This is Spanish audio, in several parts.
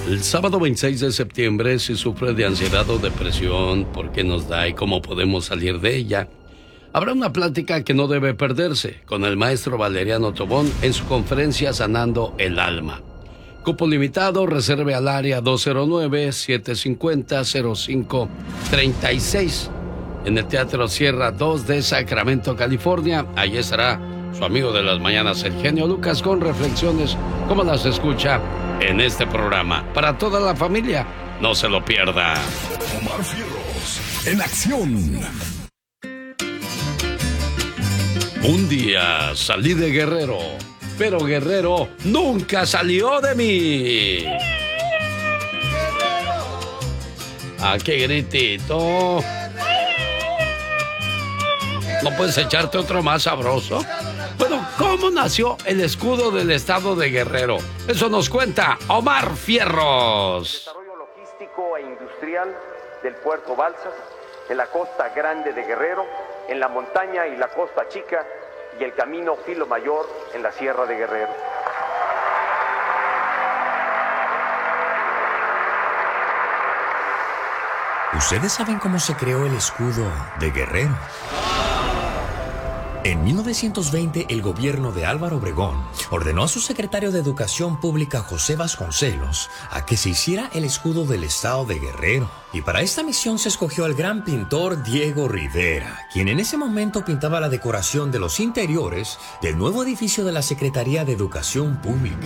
El sábado 26 de septiembre, si sufre de ansiedad o depresión, ¿por qué nos da y cómo podemos salir de ella? Habrá una plática que no debe perderse con el maestro Valeriano Tobón en su conferencia Sanando el Alma. Cupo limitado, reserve al área 209-750-0536 en el Teatro Sierra 2 de Sacramento, California. Allí estará su amigo de las mañanas, el genio Lucas, con reflexiones como las escucha en este programa. Para toda la familia, no se lo pierda. Omar Fierros, en acción. Un día salí de Guerrero, pero Guerrero nunca salió de mí. ¡Ah, qué gritito! ¿No puedes echarte otro más sabroso? Bueno, ¿cómo nació el escudo del estado de Guerrero? Eso nos cuenta Omar Fierros. Desarrollo logístico e industrial del puerto Balsas, en la costa grande de Guerrero, en la montaña y la costa chica, y el camino Filo Mayor en la Sierra de Guerrero. ¿Ustedes saben cómo se creó el escudo de Guerrero? En 1920, el gobierno de Álvaro Obregón ordenó a su secretario de Educación Pública, José Vasconcelos, a que se hiciera el escudo del estado de Guerrero. Y para esta misión se escogió al gran pintor Diego Rivera, quien en ese momento pintaba la decoración de los interiores del nuevo edificio de la Secretaría de Educación Pública.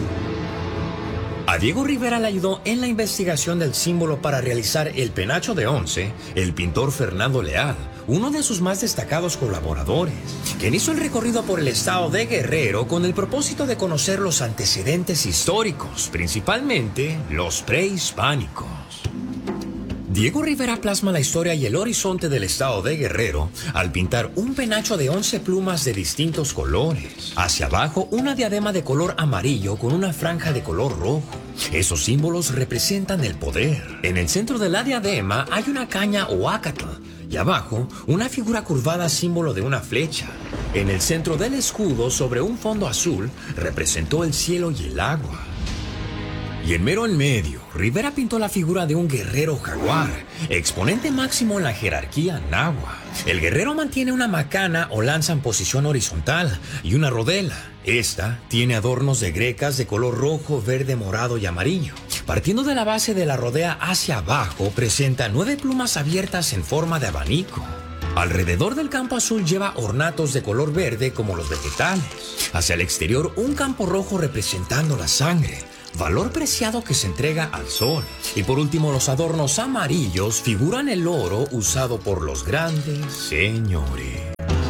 A Diego Rivera le ayudó en la investigación del símbolo para realizar el penacho de once el pintor Fernando Leal, uno de sus más destacados colaboradores, quien hizo el recorrido por el estado de Guerrero con el propósito de conocer los antecedentes históricos, principalmente los prehispánicos. Diego Rivera plasma la historia y el horizonte del estado de Guerrero al pintar un penacho de 11 plumas de distintos colores. Hacia abajo, una diadema de color amarillo con una franja de color rojo. Esos símbolos representan el poder. En el centro de la diadema hay una caña o ácatl y abajo una figura curvada símbolo de una flecha. En el centro del escudo, sobre un fondo azul, representó el cielo y el agua. Y en medio, Rivera pintó la figura de un guerrero jaguar, exponente máximo en la jerarquía náhuatl. El guerrero mantiene una macana o lanza en posición horizontal y una rodela. Esta tiene adornos de grecas de color rojo, verde, morado y amarillo. Partiendo de la base de la rodea hacia abajo, presenta 9 plumas abiertas en forma de abanico. Alrededor del campo azul lleva ornatos de color verde como los vegetales. Hacia el exterior, un campo rojo representando la sangre, valor preciado que se entrega al sol. Y por último, los adornos amarillos figuran el oro usado por los grandes señores.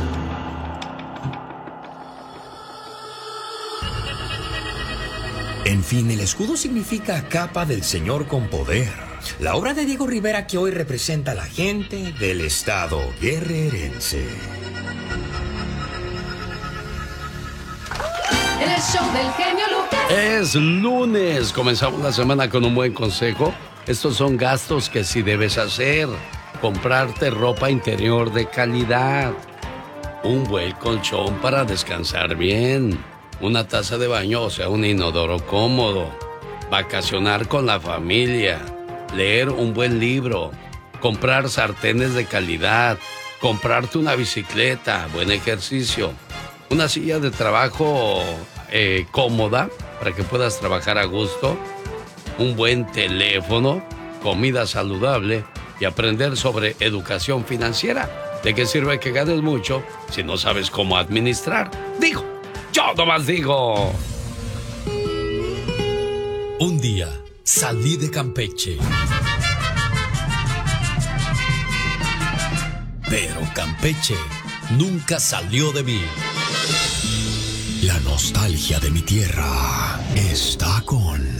En fin, el escudo significa capa del Señor con poder. La obra de Diego Rivera que hoy representa a la gente del estado guerrerense. El show del genio Lucas. Es lunes, comenzamos la semana con un buen consejo. Estos son gastos que sí debes hacer. Comprarte ropa interior de calidad, un buen colchón para descansar bien, una taza de baño, o sea, un inodoro cómodo, vacacionar con la familia, leer un buen libro, comprar sartenes de calidad, comprarte una bicicleta, buen ejercicio, una silla de trabajo cómoda para que puedas trabajar a gusto, un buen teléfono, comida saludable y aprender sobre educación financiera. ¿De qué sirve que ganes mucho si no sabes cómo administrar? Digo, yo nomás digo. Un día salí de Campeche, pero Campeche nunca salió de mí. La nostalgia de mi tierra está con